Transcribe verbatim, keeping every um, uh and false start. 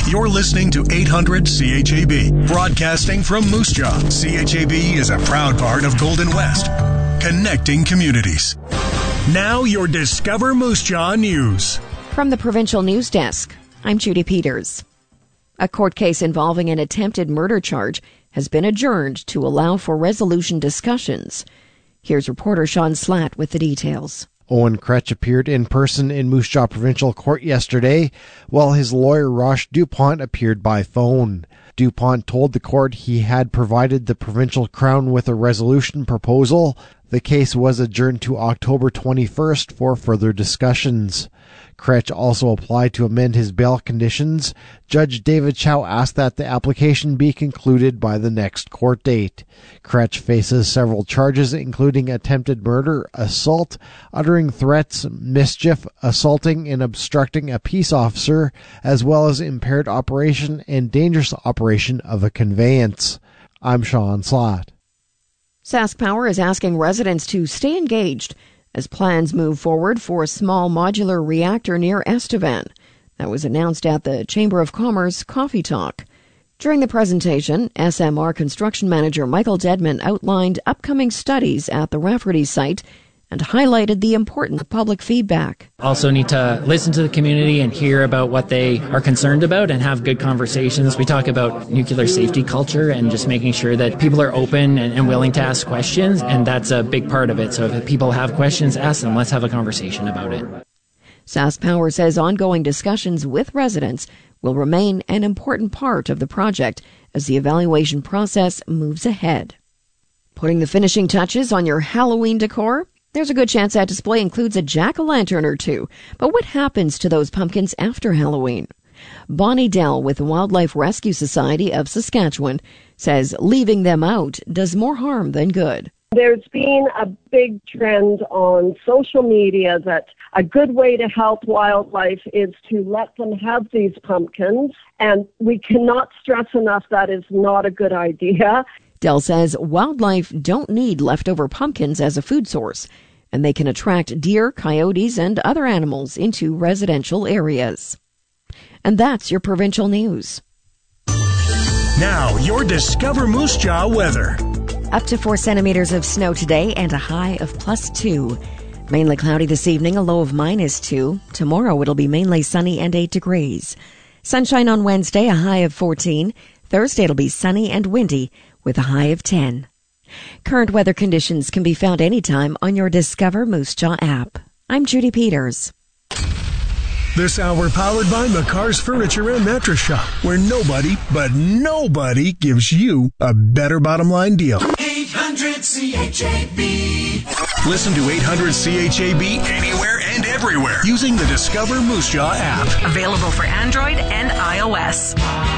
You're listening to eight hundred C H A B, broadcasting from Moose Jaw. C H A B is a proud part of Golden West, connecting communities. Now your Discover Moose Jaw News. From the Provincial News Desk, I'm Judy Peters. A court case involving an attempted murder charge has been adjourned to allow for resolution discussions. Here's reporter Sean Slatt with the details. Owen Kretsch appeared in person in Moose Jaw Provincial Court yesterday, while his lawyer Rosh Dupont appeared by phone. Dupont told the court he had provided the Provincial Crown with a resolution proposal. The case was adjourned to October twenty-first for further discussions. Kretsch also applied to amend his bail conditions. Judge David Chow asked that the application be concluded by the next court date. Kretsch faces several charges, including attempted murder, assault, uttering threats, mischief, assaulting and obstructing a peace officer, as well as impaired operation and dangerous operation of a conveyance. I'm Sean Slatt. SaskPower is asking residents to stay engaged as plans move forward for a small modular reactor near Estevan. That was announced at the Chamber of Commerce Coffee Talk. During the presentation, S M R construction manager Michael Dedman outlined upcoming studies at the Rafferty site and highlighted the importance of public feedback. Also need to listen to the community and hear about what they are concerned about and have good conversations. We talk about nuclear safety culture and just making sure that people are open and, and willing to ask questions, and that's a big part of it. So if people have questions, ask them. Let's have a conversation about it. SaskPower says ongoing discussions with residents will remain an important part of the project as the evaluation process moves ahead. Putting the finishing touches on your Halloween decor? There's a good chance that display includes a jack-o'-lantern or two. But what happens to those pumpkins after Halloween? Bonnie Dell with the Wildlife Rescue Society of Saskatchewan says leaving them out does more harm than good. There's been a big trend on social media that a good way to help wildlife is to let them have these pumpkins, and we cannot stress enough that is not a good idea. Dell says wildlife don't need leftover pumpkins as a food source, and they can attract deer, coyotes, and other animals into residential areas. And that's your provincial news. Now, your Discover Moose Jaw weather. Up to four centimeters of snow today and a high of plus two. Mainly cloudy this evening, a low of minus two. Tomorrow it'll be mainly sunny and eight degrees. Sunshine on Wednesday, a high of fourteen. Thursday it'll be sunny and windy with a high of ten. Current weather conditions can be found anytime on your Discover Moose Jaw app. I'm Judy Peters. This hour powered by McCar's Furniture and Mattress Shop, where nobody, but nobody gives you a better bottom line deal. eight hundred C H A B. Listen to eight hundred C H A B anywhere and everywhere using the Discover Moose Jaw app. Available for Android and iOS.